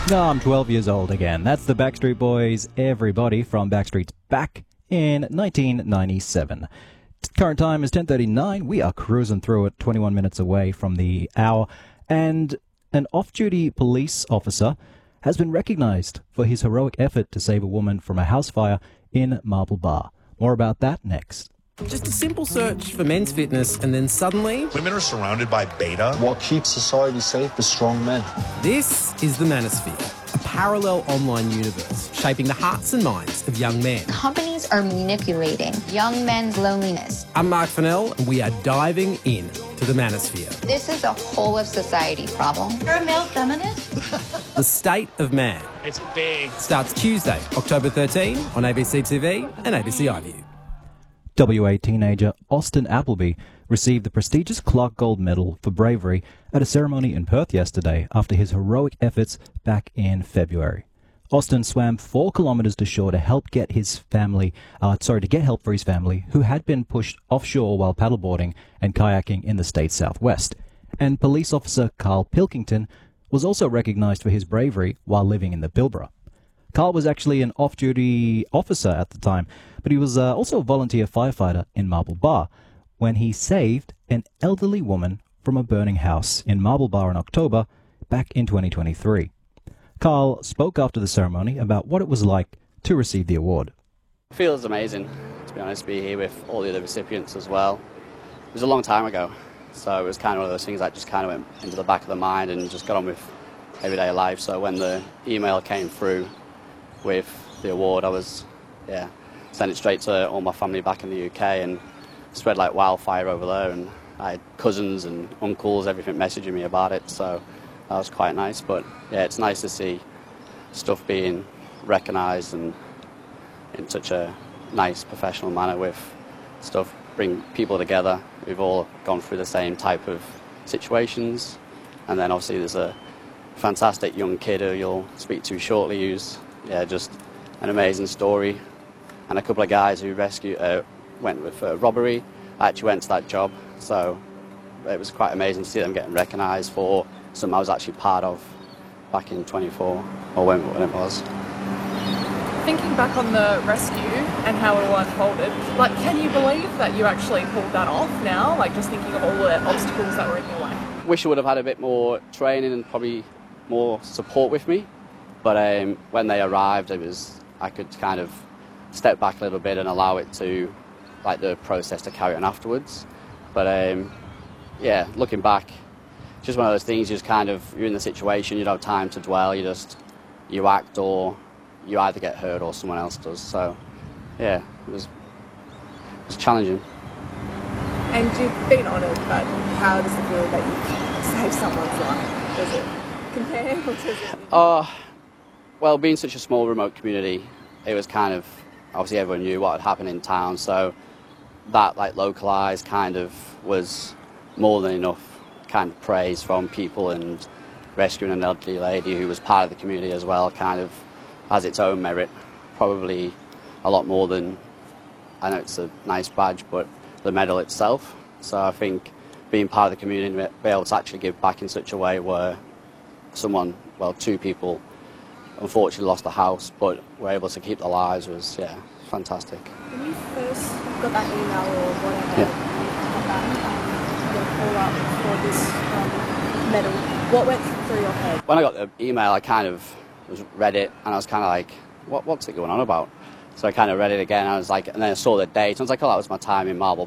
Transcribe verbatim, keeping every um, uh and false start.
No, I'm twelve years old again. That's the Backstreet Boys, Everybody from Backstreet's Back in nineteen ninety-seven. Current time is ten thirty-nine. We are cruising through it, twenty-one minutes away from the hour. And an off-duty police officer has been recognised for his heroic effort to save a woman from a house fire in Marble Bar. More about that next. Just a simple search for men's fitness, and then suddenly... women are surrounded by beta. What keeps society safe is strong men. This is the Manosphere, a parallel online universe shaping the hearts and minds of young men. Companies are manipulating young men's loneliness. I'm Mark Fennell, and we are diving in to the Manosphere. This is a whole of society problem. You're a male feminist? The State of Man. It's big. Starts Tuesday, October thirteenth on A B C T V and A B C iView. W A teenager Austin Appleby received the prestigious Clark Gold Medal for bravery at a ceremony in Perth yesterday after his heroic efforts back in February. Austin swam four kilometres to shore to help get his family, uh, sorry, to get help for his family, who had been pushed offshore while paddleboarding and kayaking in the state's southwest. And police officer Carl Pilkington was also recognised for his bravery while living in the Pilbara. Carl was actually an off-duty officer at the time, but he was uh, also a volunteer firefighter in Marble Bar when he saved an elderly woman from a burning house in Marble Bar in October back in twenty twenty-three. Carl spoke after the ceremony about what it was like to receive the award. It feels amazing, to be honest, to be here with all the other recipients as well. It was a long time ago, so it was kind of one of those things that just kind of went into the back of the mind and just got on with everyday life. So when the email came through with the award, I was, yeah, sent it straight to all my family back in the U K and spread like wildfire over there, and I had cousins and uncles, everything messaging me about it, so that was quite nice. But yeah, it's nice to see stuff being recognised and in such a nice professional manner with stuff, bring people together. We've all gone through the same type of situations, and then obviously there's a fantastic young kid who you'll speak to shortly who's, yeah, just an amazing story. And a couple of guys who rescued, uh, went with uh, robbery. I actually went to that job, so it was quite amazing to see them getting recognised for something I was actually part of back in twenty-four, or when, when it was. Thinking back on the rescue and how it all unfolded, like, can you believe that you actually pulled that off now? Like, just thinking of all the obstacles that were in your way. Wish I would have had a bit more training and probably more support with me. But um, when they arrived, it was I could kind of step back a little bit and allow it to, like, the process to carry on afterwards. But um, yeah, looking back, it's just one of those things. You just kind of you're in the situation, you don't have time to dwell. You just you act, or you either get hurt or someone else does. So yeah, it was it was challenging. And you've been honoured, but how does it feel that you've saved someone's life? Does it compare, or does it? Uh, Well, being such a small, remote community, it was kind of, obviously everyone knew what had happened in town, so that, like, localised kind of was more than enough kind of praise from people, and rescuing an elderly lady who was part of the community as well kind of has its own merit, probably a lot more than, I know it's a nice badge, but the medal itself. So I think being part of the community and be able to actually give back in such a way where someone, well, two people, unfortunately lost the house, but were able to keep their lives was, yeah, fantastic. When you first got that email or whatever, yeah. you got that um, call up for this um, medal, what went through your head? When I got the email, I kind of was, read it, and I was kind of like, what, what's it going on about? So I kind of read it again, and I was like, and then I saw the date, and I was like, oh, that was my time in Marble